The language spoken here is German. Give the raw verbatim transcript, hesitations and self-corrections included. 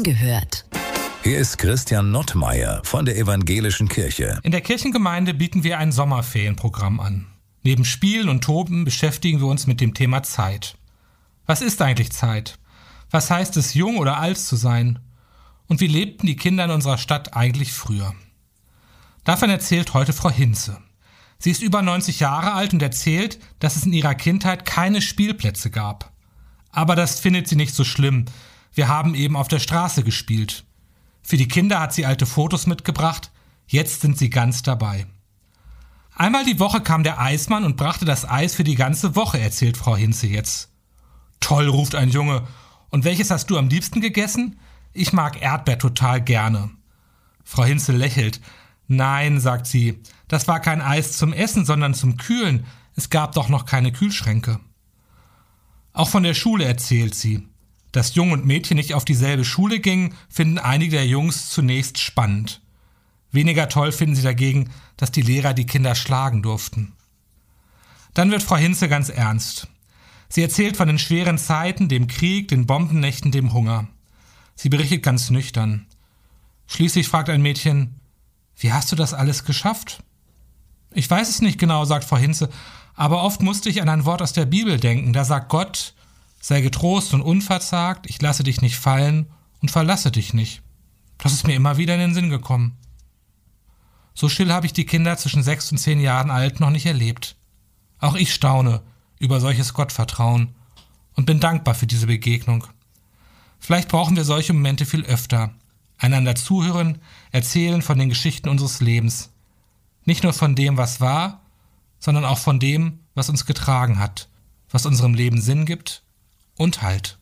gehört. Hier ist Christian Nottmeier von der Evangelischen Kirche. In der Kirchengemeinde bieten wir ein Sommerferienprogramm an. Neben Spielen und Toben beschäftigen wir uns mit dem Thema Zeit. Was ist eigentlich Zeit? Was heißt es, jung oder alt zu sein? Und wie lebten die Kinder in unserer Stadt eigentlich früher? Davon erzählt heute Frau Hinze. Sie ist über neunzig Jahre alt und erzählt, dass es in ihrer Kindheit keine Spielplätze gab. Aber das findet sie nicht so schlimm. Wir haben eben auf der Straße gespielt. Für die Kinder hat sie alte Fotos mitgebracht. Jetzt sind sie ganz dabei. Einmal die Woche kam der Eismann und brachte das Eis für die ganze Woche, erzählt Frau Hinze jetzt. Toll, ruft ein Junge. Und welches hast du am liebsten gegessen? Ich mag Erdbeer total gerne. Frau Hinze lächelt. Nein, sagt sie, das war kein Eis zum Essen, sondern zum Kühlen. Es gab doch noch keine Kühlschränke. Auch von der Schule erzählt sie. Dass Jungen und Mädchen nicht auf dieselbe Schule gingen, finden einige der Jungs zunächst spannend. Weniger toll finden sie dagegen, dass die Lehrer die Kinder schlagen durften. Dann wird Frau Hinze ganz ernst. Sie erzählt von den schweren Zeiten, dem Krieg, den Bombennächten, dem Hunger. Sie berichtet ganz nüchtern. Schließlich fragt ein Mädchen, wie hast du das alles geschafft? Ich weiß es nicht genau, sagt Frau Hinze, aber oft musste ich an ein Wort aus der Bibel denken. Da sagt Gott, sei getrost und unverzagt, ich lasse dich nicht fallen und verlasse dich nicht. Das ist mir immer wieder in den Sinn gekommen. So still habe ich die Kinder zwischen sechs und zehn Jahren alt noch nicht erlebt. Auch ich staune über solches Gottvertrauen und bin dankbar für diese Begegnung. Vielleicht brauchen wir solche Momente viel öfter. Einander zuhören, erzählen von den Geschichten unseres Lebens. Nicht nur von dem, was war, sondern auch von dem, was uns getragen hat, was unserem Leben Sinn gibt und Halt.